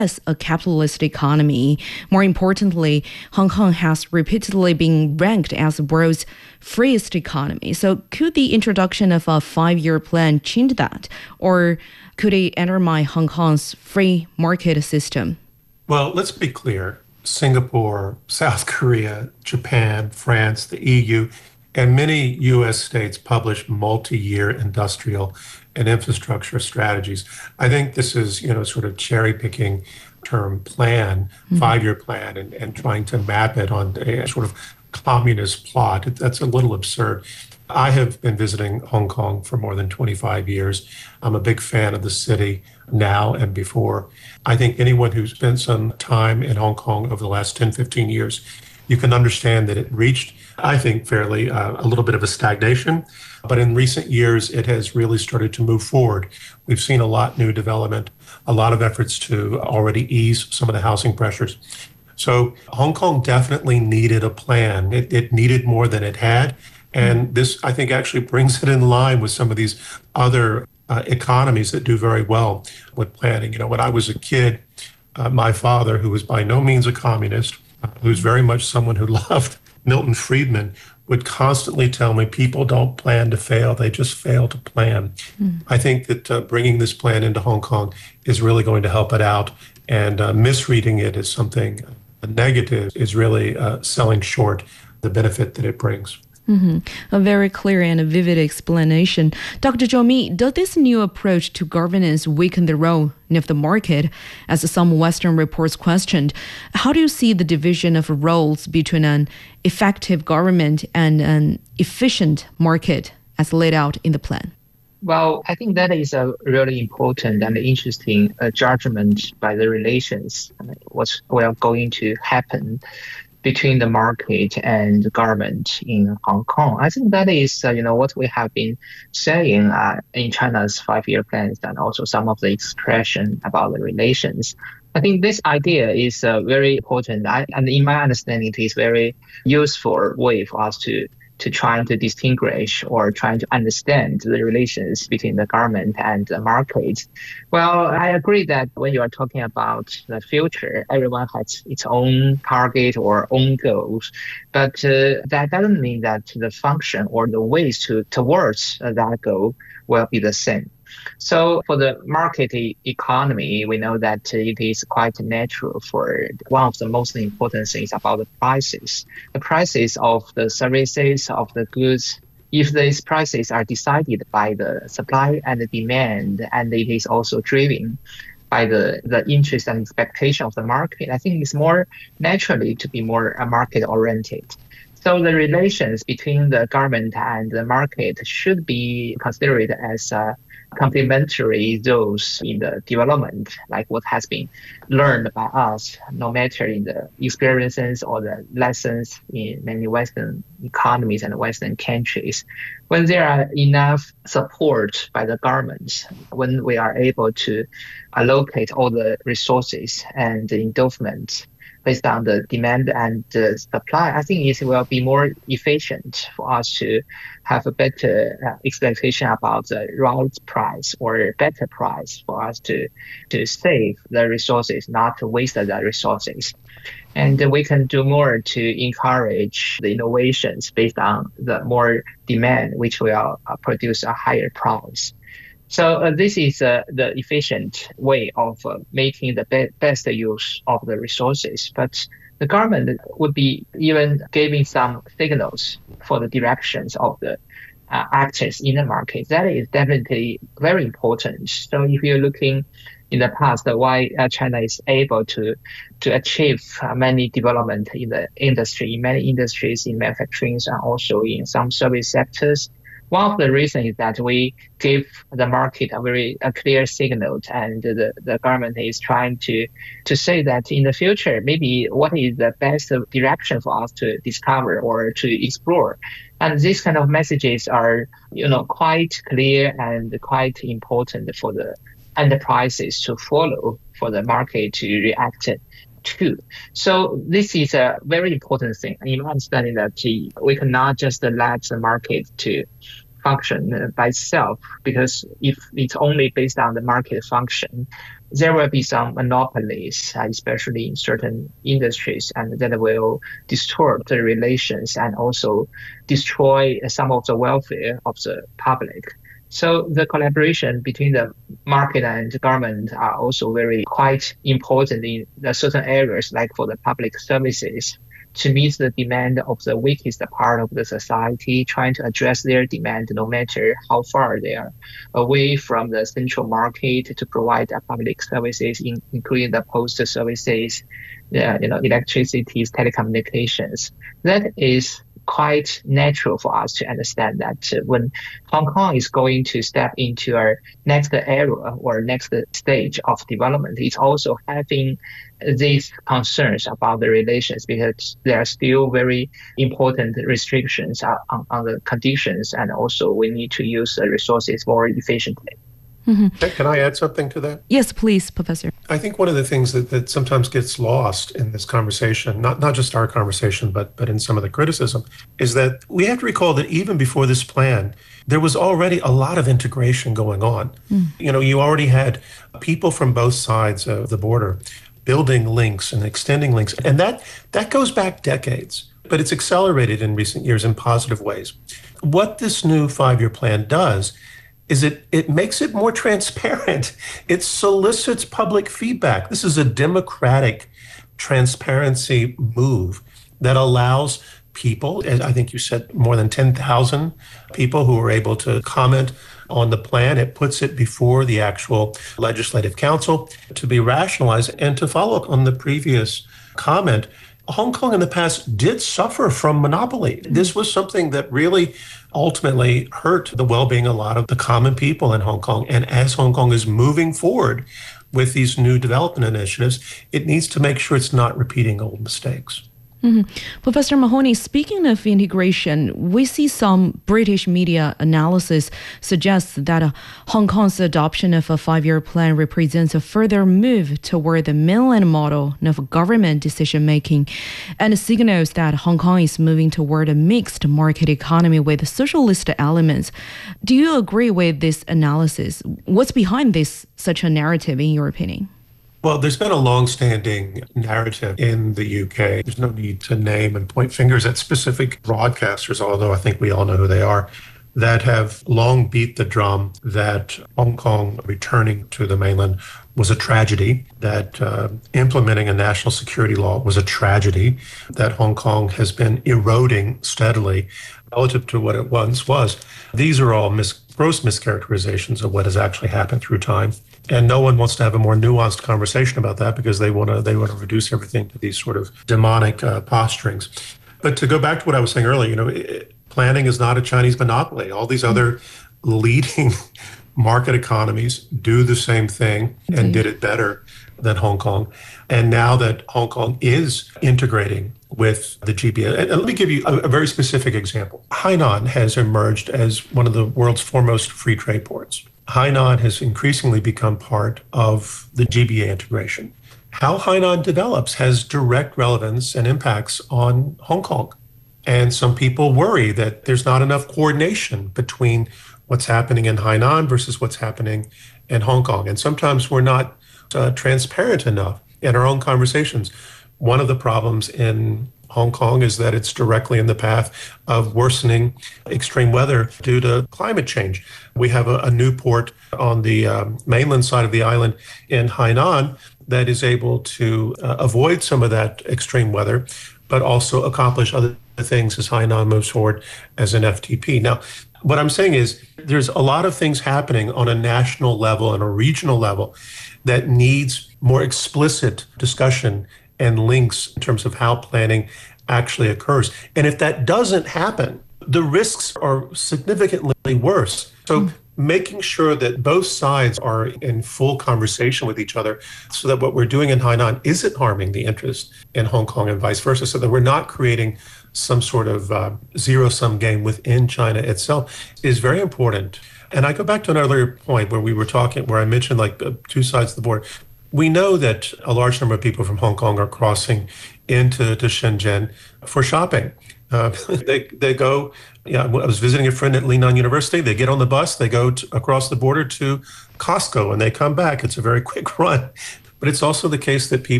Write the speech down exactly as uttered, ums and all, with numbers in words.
as a capitalist economy. More importantly, Hong Kong has repeatedly been ranked as the world's freest economy. So could the introduction of a five-year plan change that? Or could it undermine Hong Kong's free market system? Well, let's be clear. Singapore, South Korea, Japan, France, the E U, and many U S states publish multi-year industrial and infrastructure strategies. I think this is, you know, sort of cherry-picking term plan, mm-hmm. five-year plan, and, and trying to map it on a sort of communist plot. That's a little absurd. I have been visiting Hong Kong for more than twenty-five years. I'm a big fan of the city now and before. I think anyone who's spent some time in Hong Kong over the last ten, fifteen years, you can understand that it reached, I think, fairly uh, a little bit of a stagnation. But in recent years, it has really started to move forward. We've seen a lot new development, a lot of efforts to already ease some of the housing pressures. So Hong Kong definitely needed a plan. It, it needed more than it had. And this, I think, actually brings it in line with some of these other uh, economies that do very well with planning. You know, when I was a kid, uh, my father, who was by no means a communist, uh, who's very much someone who loved Milton Friedman, would constantly tell me people don't plan to fail, they just fail to plan. Mm. I think that uh, bringing this plan into Hong Kong is really going to help it out, and uh, misreading it as something negative is really uh, selling short the benefit that it brings. Mm-hmm. A very clear and a vivid explanation. Doctor Zhou Mi, does this new approach to governance weaken the role of the market, as some Western reports questioned? How do you see the division of roles between an effective government and an efficient market as laid out in the plan? Well, I think that is a really important and interesting uh, judgment by the relations, uh, what's well going to happen between the market and the government in Hong Kong. I think that is, uh, you know, what we have been saying uh, in China's five-year plans, and also some of the expression about the relations. I think this idea is uh, very important, I, and in my understanding, it is very useful way for us to to trying to distinguish or trying to understand the relations between the government and the market. Well, I agree that when you are talking about the future, everyone has its own target or own goals, but uh, that doesn't mean that the function or the ways to towards that goal will be the same. So for the market e- economy, we know that it is quite natural for one of the most important things about the prices. The prices of the services, of the goods, if these prices are decided by the supply and the demand, and it is also driven by the, the interest and expectation of the market, I think it's more naturally to be more uh, market-oriented. So the relations between the government and the market should be considered as uh, complementary those in the development, like what has been learned by us, no matter in the experiences or the lessons in many Western economies and Western countries. When there are enough support by the government, when we are able to allocate all the resources and the endowment based on the demand and the supply, I think it will be more efficient for us to have a better uh, expectation about the right price or better price for us to, to save the resources, not to waste the resources. And we can do more to encourage the innovations based on the more demand, which will uh, produce a higher price. So uh, this is uh, the efficient way of uh, making the be- best use of the resources. But the government would be even giving some signals for the directions of the uh, actors in the market. That is definitely very important. So if you're looking in the past, uh, why uh, China is able to to achieve uh, many development in the industry, in many industries, in manufacturing, and also in some service sectors. One of the reasons is that we give the market a very a clear signal, and the, the government is trying to, to say that in the future, maybe what is the best direction for us to discover or to explore. And these kind of messages are, you know, quite clear and quite important for the enterprises to follow, for the market to react to. So this is a very important thing. In my understanding that we cannot just let the market to function by itself, because if it's only based on the market function, there will be some monopolies, uh, especially in certain industries, and that will distort the relations and also destroy some of the welfare of the public. So the collaboration between the market and the government are also very quite important in the certain areas, like for the public services, to meet the demand of the weakest part of the society, trying to address their demand no matter how far they are away from the central market to provide public services, in, including the postal services, the, you know, electricity, telecommunications. That is quite natural for us to understand that when Hong Kong is going to step into our next era or next stage of development, it's also having these concerns about the relations because there are still very important restrictions on, on the conditions, and also we need to use the resources more efficiently. Mm-hmm. Can I add something to that? Yes, please, Professor. I think one of the things that, that sometimes gets lost in this conversation, not, not just our conversation, but, but in some of the criticism, is that we have to recall that even before this plan, there was already a lot of integration going on. Mm. You know, you already had people from both sides of the border building links and extending links. And that, that goes back decades, but it's accelerated in recent years in positive ways. What this new five-year plan does is it it makes it more transparent. It solicits public feedback. This is a democratic transparency move that allows people, as I think you said, more than ten thousand people who were able to comment on the plan. It puts it before the actual Legislative Council to be rationalized. And to follow up on the previous comment, Hong Kong in the past did suffer from monopoly. This was something that really ultimately hurt the well-being of a lot of the common people in Hong Kong. And as Hong Kong is moving forward with these new development initiatives, it needs to make sure it's not repeating old mistakes. Mm-hmm. Professor Mahoney, speaking of integration, we see some British media analysis suggests that uh, Hong Kong's adoption of a five-year plan represents a further move toward the mainland model of government decision-making and signals that Hong Kong is moving toward a mixed market economy with socialist elements. Do you agree with this analysis? What's behind this such a narrative, in your opinion? Well, there's been a long-standing narrative in the U K. There's no need to name and point fingers at specific broadcasters, although I think we all know who they are, that have long beat the drum that Hong Kong returning to the mainland was a tragedy, that uh, implementing a national security law was a tragedy, that Hong Kong has been eroding steadily relative to what it once was. These are all mis- gross mischaracterizations of what has actually happened through time. And no one wants to have a more nuanced conversation about that because they want to they want to reduce everything to these sort of demonic uh, posturings. But to go back to what I was saying earlier, you know, it, planning is not a Chinese monopoly. All these other leading market economies do the same thing and mm-hmm. did it better than Hong Kong. And now that Hong Kong is integrating with the G B A, and let me give you a, a very specific example. Hainan has emerged as one of the world's foremost free trade ports. Hainan has increasingly become part of the G B A integration. How Hainan develops has direct relevance and impacts on Hong Kong. And some people worry that there's not enough coordination between what's happening in Hainan versus what's happening in Hong Kong. And sometimes we're not uh, transparent enough in our own conversations. One of the problems in Hong Kong is that it's directly in the path of worsening extreme weather due to climate change. We have a, a new port on the um, mainland side of the island in Hainan that is able to uh, avoid some of that extreme weather, but also accomplish other things as Hainan moves forward as an F T P. Now, what I'm saying is there's a lot of things happening on a national level and a regional level that needs more explicit discussion and links in terms of how planning actually occurs. And if that doesn't happen, the risks are significantly worse. So mm. making sure that both sides are in full conversation with each other so that what we're doing in Hainan isn't harming the interest in Hong Kong and vice versa, so that we're not creating some sort of uh, zero-sum game within China itself is very important. And I go back to an earlier point where we were talking, where I mentioned like the two sides of the border. We know that a large number of people from Hong Kong are crossing into to Shenzhen for shopping. Uh, they they go. Yeah, I was visiting a friend at Lingnan University. They get on the bus, they go to, across the border to Costco, and they come back. It's a very quick run. But it's also the case that people